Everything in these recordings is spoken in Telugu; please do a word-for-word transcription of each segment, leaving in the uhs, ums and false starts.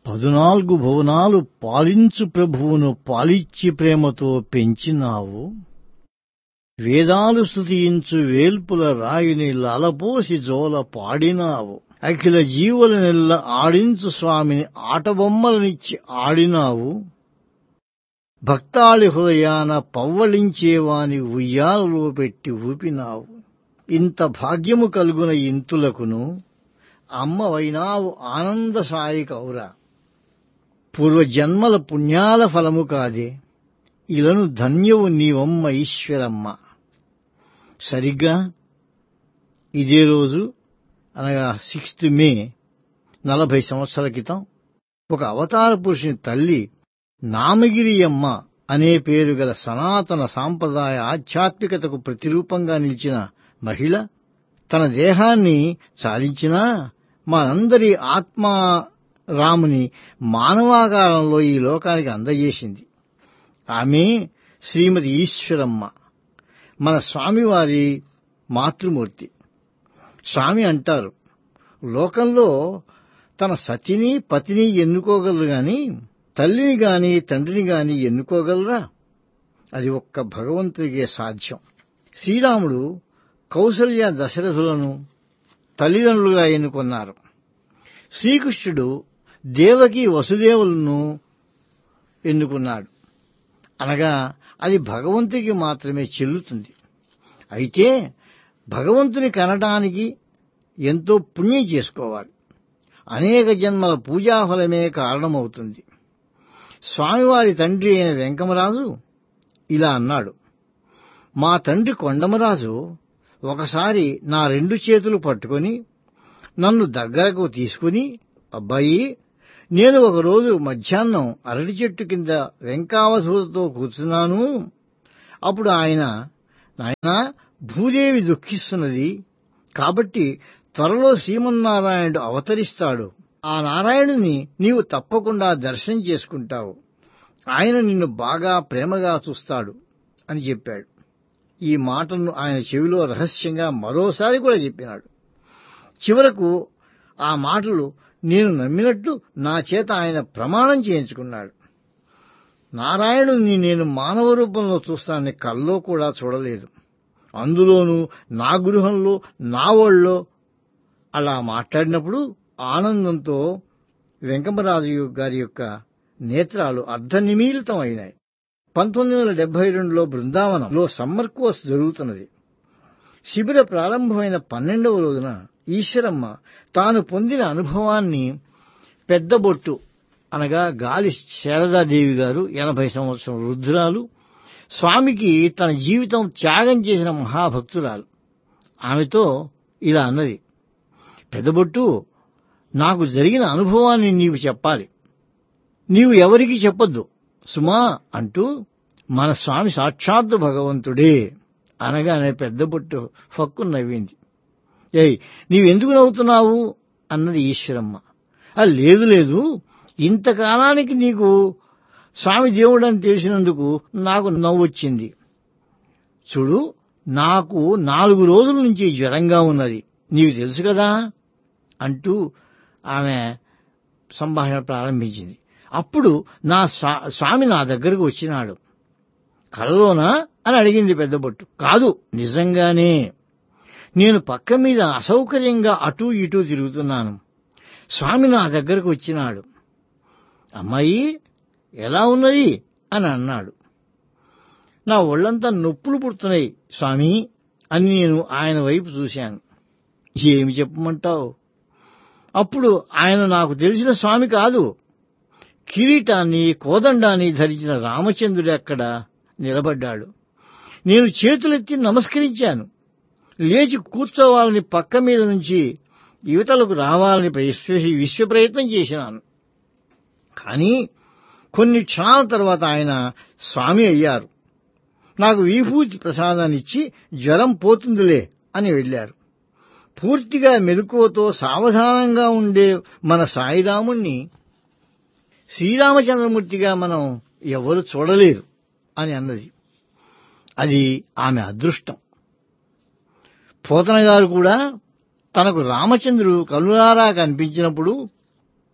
పదునాలుగు భువనాలు పాలించు ప్రభువును పాలిచ్చి ప్రేమతో పెంచినావు. వేదాలు స్తుతించు వేల్పుల రాయిని లలపోసి జోల పాడినావు. అఖిల జీవులనెల్ల ఆడించు స్వామిని ఆటబొమ్మలనిచ్చి ఆడినావు. భక్తాళి హృదయాన పవ్వళించేవాని ఉయ్యాలలో పెట్టి ఊపినావు. ఇంత భాగ్యము కలుగున ఇంతులకును అమ్మవైనావు ఆనంద సాయి కౌరా. పూర్వజన్మల పుణ్యాల ఫలము కాదే, ఇలను ధన్యవు నీవమ్మ ఈశ్వరమ్మ. సరిగ్గా ఇదే రోజు అనగా సిక్స్త్ మే నలభై సంవత్సరాల క్రితం ఒక అవతార పురుషుని తల్లి నామగిరియమ్మ అనే పేరు గల సనాతన సాంప్రదాయ ఆధ్యాత్మికతకు ప్రతిరూపంగా నిలిచిన మహిళ తన దేహాన్ని చాలించినా మనందరి ఆత్మ రాముని మానవాకారంలో ఈ లోకానికి అందజేసింది. ఆమె శ్రీమతి ఈశ్వరమ్మ, మన స్వామివారి మాతృమూర్తి. స్వామి అంటారు, లోకంలో తన సతిని పతిని ఎన్నుకోగలరు గాని తల్లిని గాని తండ్రిని గాని ఎన్నుకోగలరా? అది ఒక్క భగవంతుడికే సాధ్యం. శ్రీరాముడు కౌసల్య దశరథులను తల్లిదండ్రులుగా ఎన్నుకున్నారు. శ్రీకృష్ణుడు దేవకి వసుదేవులను ఎన్నుకున్నాడు. అనగా అది భగవంతుడికి మాత్రమే చెల్లుతుంది. అయితే భగవంతుని కనటానికి ఎంతో పుణ్యం చేసుకోవాలి. అనేక జన్మల పూజాఫలమే కారణమవుతుంది. స్వామివారి తండ్రి అయిన వెంకమరాజు ఇలా అన్నాడు, మా తండ్రి కొండమరాజు ఒకసారి నా రెండు చేతులు పట్టుకొని నన్ను దగ్గరకు తీసుకుని, అబ్బాయి, నేను ఒకరోజు మధ్యాహ్నం అరటి చెట్టు కింద వెంకావధూతతో కూర్చున్నాను. అప్పుడు ఆయన, నాయనా, భూదేవి దుఃఖిస్తున్నది కాబట్టి త్వరలో శ్రీమన్నారాయణుడు అవతరిస్తాడు. ఆ నారాయణుని నీవు తప్పకుండా దర్శనం చేసుకుంటావు. ఆయన నిన్ను బాగా ప్రేమగా చూస్తాడు అని చెప్పాడు. ఈ మాటలను ఆయన చెవిలో రహస్యంగా మరోసారి కూడా చెప్పినాడు. చివరకు ఆ మాటలు నేను నమ్మినట్టు నా చేత ఆయన ప్రమాణం చేయించుకున్నాడు. నారాయణుని నేను మానవ రూపంలో చూస్తానని కల్లో కూడా చూడలేదు. అందులోనూ నా గృహంలో నా ఒళ్ళో అలా మాట్లాడినప్పుడు ఆనందంతో వెంకమరాజు గారి యొక్క నేత్రాలు అర్ధనిమీలితం అయినాయి. పంతొమ్మిది వందల డెబ్బై రెండులో బృందావనంలో సమ్మర్ కోర్స్ జరుగుతున్నది. శిబిర ప్రారంభమైన పన్నెండవ రోజున ఈశ్వరమ్మ తాను పొందిన అనుభవాన్ని పెద్దబొట్టు అనగా గాలి శారదాదేవి గారు, ఎనభై సంవత్సరం వృద్ధురాలు, స్వామికి తన జీవితం త్యాగం చేసిన మహాభక్తురాలు, ఆమెతో ఇలా అన్నది, పెద్దబొట్టు, నాకు జరిగిన అనుభవాన్ని నీవు చెప్పాలి. నీవు ఎవరికీ చెప్పొద్దు సుమా అంటూ మన స్వామి సాక్షాత్తు భగవంతుడే అనగానే పెద్దబొట్టు ఫక్కు నవ్వింది. ఏయ్, నీవెందుకు నవ్వుతున్నావు అన్నది ఈశ్వరమ్మ. లేదు లేదు, ఇంతకాలానికి నీకు స్వామి దేవుడని తెలిసినందుకు నాకు నవ్వొచ్చింది. చూడు, నాకు నాలుగు రోజుల నుంచి జ్వరంగా ఉన్నది, నీకు తెలుసు కదా అంటూ ఆమె సంభాషణ ప్రారంభించింది. అప్పుడు నా స్వామి నా దగ్గరకు వచ్చినాడు. కలలోనా అని అడిగింది పెద్దబొట్టు. కాదు, నిజంగానే. నేను పక్క మీద అసౌకర్యంగా అటూ ఇటూ తిరుగుతున్నాను. స్వామి నా దగ్గరకు వచ్చినాడు. అమ్మాయి ఎలా ఉన్నది అని అన్నాడు. నా ఒళ్లంతా నొప్పులు పుడుతున్నాయి స్వామి అని నేను ఆయన వైపు చూశాను. ఏమి చెప్పమంటావు? అప్పుడు ఆయన నాకు తెలిసిన స్వామి కాదు, కిరీటాన్ని కోదండాన్ని ధరించిన రామచంద్రుడు అక్కడ నిలబడ్డాడు. నేను చేతులెత్తి నమస్కరించాను. లేచి కూర్చోవాలని పక్క మీద నుంచి యువతలకు రావాలని విశ్వ ప్రయత్నం చేసినాను. కానీ కొన్ని క్షణాల తర్వాత ఆయన స్వామి అయ్యారు. నాకు విభూతి ప్రసాదాన్నిచ్చి జ్వరం పోతుందిలే అని వెళ్లారు. పూర్తిగా మెలకువతో సావధానంగా ఉండే మన సాయిరాముణ్ణి శ్రీరామచంద్రమూర్తిగా మనం ఎవరు చూడలేరు అని అన్నది. అది ఆమె అదృష్టం. పోతన గారు కూడా తనకు రామచంద్రుడు కనులారా కనిపించినప్పుడు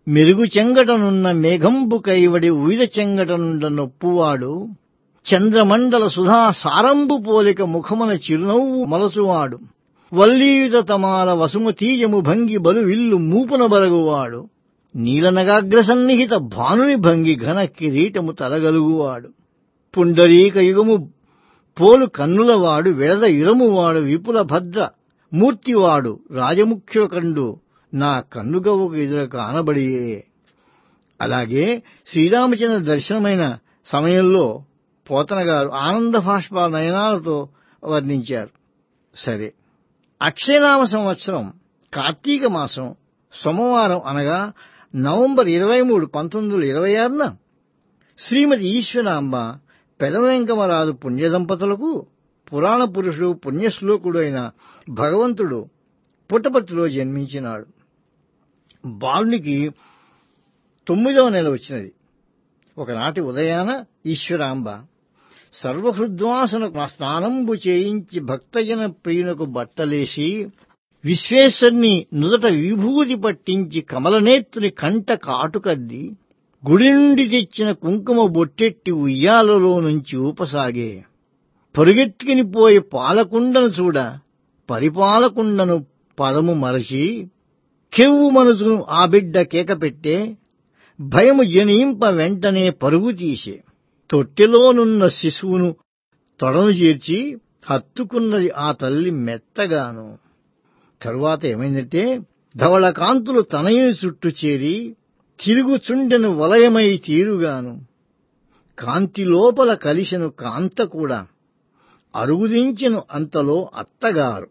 మెరుగు చెంగటనున్న మేఘంబు కైవడి ఉయిద చెంగటనుండ నొప్పువాడు చంద్రమండల సుధా సారంబు పోలిక ముఖమున చిరునవ్వు మలసువాడు వల్లీయుత తమాల వసుమతీయము భంగి బలు విల్లు మూపున బరగువాడు నీలనగాగ్రసన్నిహిత భానుని భంగి ఘన కిరీటము తలగలుగువాడు పుండరీక యుగము పోలు కన్నులవాడు వెడద ఇరమువాడు విపుల భద్ర మూర్తివాడు రాజముఖ్యుకండు నా కన్నుగవ్వకు ఎదుర కానబడియే. అలాగే శ్రీరామచంద్ర దర్శనమైన సమయంలో పోతన గారు ఆనంద భాష్ప నయనాలతో వర్ణించారు. సరే, అక్షయనామ సంవత్సరం కార్తీక మాసం సోమవారం అనగా నవంబర్ ఇరవై మూడు పంతొమ్మిది వందల ఇరవై ఆరున శ్రీమతి ఈశ్వరాంబ పెదవెంకమరాజు పుణ్యదంపతులకు పురాణ పురుషుడు పుణ్యశ్లోకుడు అయిన భగవంతుడు పుట్టపర్తిలో జన్మించినాడు. బాలునికి తొమ్మిదవ నెల వచ్చినది. ఒకనాటి ఉదయాన ఈశ్వరాంబ సర్వహృద్వాసనకు స్నానంబు చేయించి భక్తజన ప్రియునకు బట్టలేసి విశ్వేశ్వరుని నుదట విభూతి పట్టించి కమలనేత్రుని కంట కాటుకద్ది గుడి నుండి తెచ్చిన కుంకుమ బొట్టెట్టి ఉయ్యాలలో నుంచి ఊపసాగే. పరుగెత్తుకుని పోయి పాలకుండను చూడ పరిపాలకుండను పదము మరచి కెవ్వు మనసును ఆ బిడ్డ కేకపెట్టే భయము జనింప వెంటనే పరుగు తీసే. తొట్టెలోనున్న శిశువును తొడను చేర్చి హత్తుకున్నది ఆ తల్లి మెత్తగాను. తరువాత ఏమైందంటే ధవళ కాంతులు తనయుని చుట్టూ చేరి తిరుగుచుండెను వలయమై తీరుగాను. కాంతి లోపల కలిసెను కాంత కూడా అరుగుదించెను అంతలో అత్తగారు.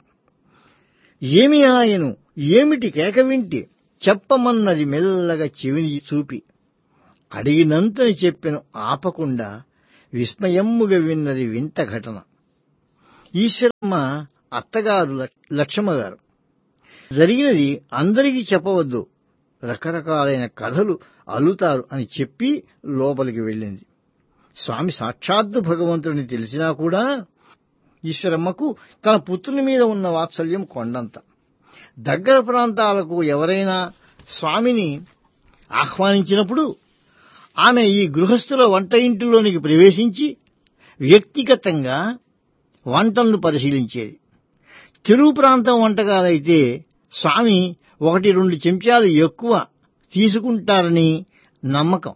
ఏమి ఆయను ఏమిటి కేక వింటి చెప్పమన్నది మెల్లగా చెవిని చూపి అడిగినంతని చెప్పెను ఆపకుండా విస్మయమ్ముగా విన్నది వింత ఘటన. ఈశ్వరమ్మ అత్తగారు లక్ష్మగారు జరిగినది అందరికీ చెప్పవద్దు, రకరకాలైన కథలు అల్లుతారు అని చెప్పి లోపలికి వెళ్ళింది. స్వామి సాక్షాత్తు భగవంతుడిని తెలిసినా కూడా ఈశ్వరమ్మకు తన పుత్రుని మీద ఉన్న వాత్సల్యం కొండంత. దగ్గర ప్రాంతాలకు ఎవరైనా స్వామిని ఆహ్వానించినప్పుడు ఆమె ఈ గృహస్థుల వంట ఇంటిలోనికి ప్రవేశించి వ్యక్తిగతంగా వంటలను పరిశీలించేది. తెలుగు ప్రాంతం వంటకాలైతే స్వామి ఒకటి రెండు చెంచాలు ఎక్కువ తీసుకుంటారని నమ్మకం.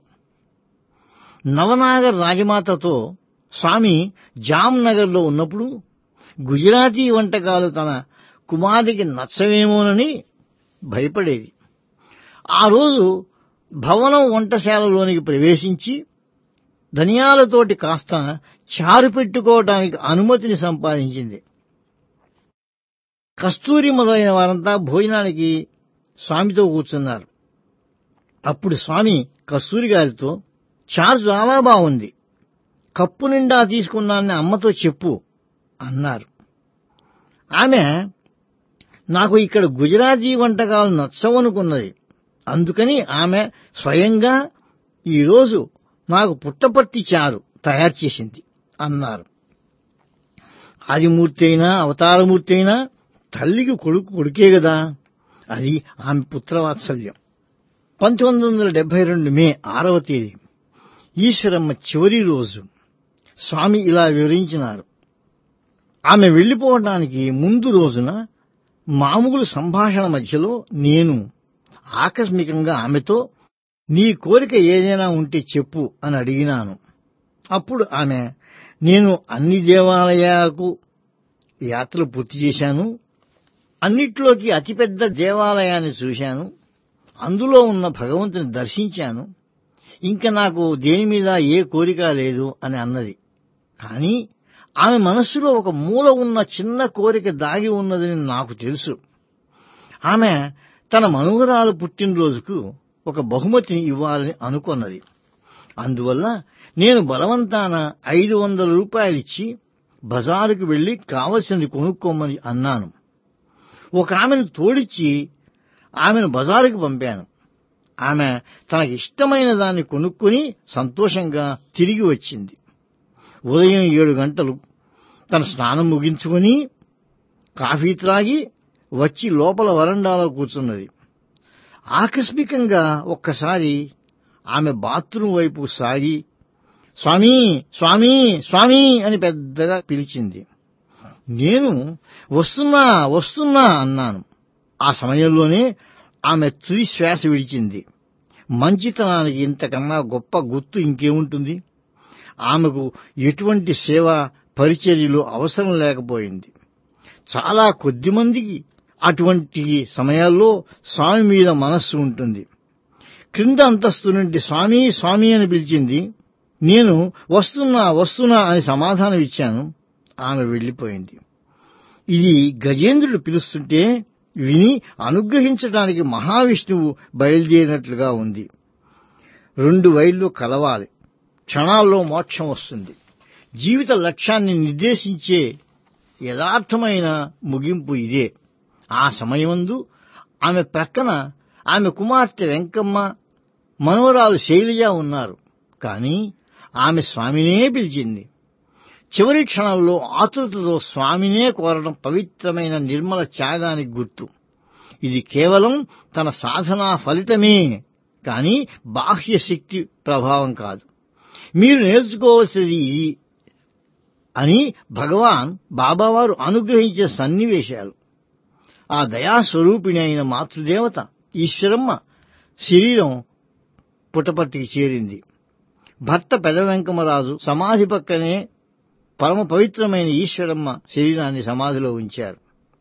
నవనాగర్ రాజమాతతో స్వామి జామ్నగర్లో ఉన్నప్పుడు గుజరాతీ వంటకాలు తన కుమారుడికి నచ్చవేమోనని భయపడేది. ఆ రోజు భవనం వంటశాలలోనికి ప్రవేశించి ధనియాలతోటి కాస్త చారు పెట్టుకోవడానికి అనుమతిని సంపాదించింది. కస్తూరి మొదలైన వారంతా భోజనానికి స్వామితో కూర్చున్నారు. అప్పుడు స్వామి కస్తూరి గారితో, చారు చాలా బాగుంది, కప్పు నిండా తీసుకున్నానని అమ్మతో చెప్పు అన్నారు. ఆమె నాకు ఇక్కడ గుజరాతీ వంటకాలు నచ్చవనుకున్నది. అందుకని ఆమె స్వయంగా ఈరోజు నాకు పుట్టపర్తి చారు తయారు చేసింది అన్నారు. ఆదిమూర్తి అయినా అవతారమూర్తి అయినా తల్లికి కొడుకు కొడుకే కదా, అది ఆమె పుత్రవాత్సల్యం. పంతొమ్మిది వందల డెబ్బై రెండు మే ఆరవ తేదీ ఈశ్వరమ్మ చివరి రోజు. స్వామి ఇలా వివరించినారు. ఆమె వెళ్లిపోవడానికి ముందు రోజున మామూలు సంభాషణ మధ్యలో నేను ఆకస్మికంగా ఆమెతో నీ కోరిక ఏదైనా ఉంటే చెప్పు అని అడిగినాను. అప్పుడు ఆమె, నేను అన్ని దేవాలయాలకు యాత్రలు పూర్తి చేశాను, అన్నిట్లోకి అతిపెద్ద దేవాలయాన్ని చూశాను, అందులో ఉన్న భగవంతుని దర్శించాను, ఇంకా నాకు దేని మీద ఏ కోరిక లేదు అని అన్నది. కానీ ఆమె మనస్సులో ఒక మూల ఉన్న చిన్న కోరిక దాగి ఉన్నదని నాకు తెలుసు. ఆమె తన మనుమరాలు పుట్టినరోజుకు ఒక బహుమతిని ఇవ్వాలని అనుకున్నది. అందువల్ల నేను బలవంతాన ఐదు వందల రూపాయలిచ్చి బజారుకు వెళ్లి కావలసింది కొనుక్కోమని అన్నాను. ఒక ఆమెను తోడిచ్చి ఆమెను బజారుకు పంపాను. ఆమె తనకిష్టమైన దాన్ని కొనుక్కొని సంతోషంగా తిరిగి వచ్చింది. ఉదయం ఏడు గంటలు తన స్నానం ముగించుకుని కాఫీ త్రాగి వచ్చి లోపల వరండాలో కూర్చున్నది. ఆకస్మికంగా ఒక్కసారి ఆమె బాత్రూం వైపు సాగి స్వామీ స్వామీ స్వామీ అని పెద్దగా పిలిచింది. నేను వస్తున్నా వస్తున్నా అన్నాను. ఆ సమయంలోనే ఆమె తుది శ్వాస విడిచింది. మంచితనానికి ఇంతకన్నా గొప్ప గుర్తు ఇంకేముంటుంది? ఆమెకు ఎటువంటి సేవా పరిచర్యలు అవసరం లేకపోయింది. చాలా కొద్ది మందికి అటువంటి సమయాల్లో స్వామి మీద మనస్సు ఉంటుంది. క్రింద అంతస్తు నుండి స్వామీ స్వామీ అని పిలిచింది. నేను వస్తున్నా వస్తున్నా అని సమాధానం ఇచ్చాను. ఆమె వెళ్లిపోయింది. ఇది గజేంద్రుడు పిలుస్తుంటే విని అనుగ్రహించడానికి మహావిష్ణువు బయలుదేరినట్లుగా ఉంది. రెండు వైళ్లు కలవాలి, క్షణాల్లో మోక్షం వస్తుంది. జీవిత లక్ష్యాన్ని నిర్దేశించే యథార్థమైన ముగింపు ఇదే. ఆ సమయమందు ఆమె ప్రక్కన ఆమె కుమార్తె వెంకమ్మ, మనవరాలు శైలజ ఉన్నారు. కాని ఆమె స్వామినే పిలిచింది. చివరి క్షణంలో ఆతృతతో స్వామినే కోరడం పవిత్రమైన నిర్మల త్యాగానికి గుర్తు. ఇది కేవలం తన సాధనా ఫలితమే కాని బాహ్య శక్తి ప్రభావం కాదు. మీరు నేర్చుకోవలసింది ఇది అని భగవాన్ బాబావారు అనుగ్రహించే సన్నివేశాలు. ఆ దయాస్వరూపిణి అయిన మాతృదేవత ఈశ్వరమ్మ శరీరం పుటపర్తికి చేరింది. భర్త పెద వెంకమరాజు సమాధి పక్కనే పరమ పవిత్రమైన ఈశ్వరమ్మ శరీరాన్ని సమాధిలో ఉంచారు.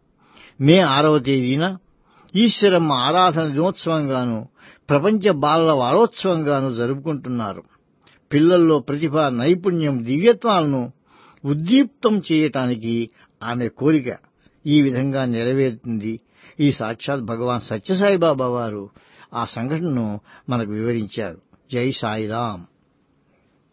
మే ఆరవ తేదీన ఈశ్వరమ్మ ఆరాధన దినోత్సవంగాను ప్రపంచ బాలల వారోత్సవంగాను జరుపుకుంటున్నారు. పిల్లల్లో ప్రతిభ, నైపుణ్యం, దివ్యత్వాలను ఉద్దీప్తం చేయటానికి ఆమె కోరిక ఈ విధంగా నెరవేరుతుంది. ఈ సాక్షాత్ భగవాన్ సత్యసాయిబాబా వారు ఆ సంఘటనను మనకు వివరించారు. జై సాయిరాం.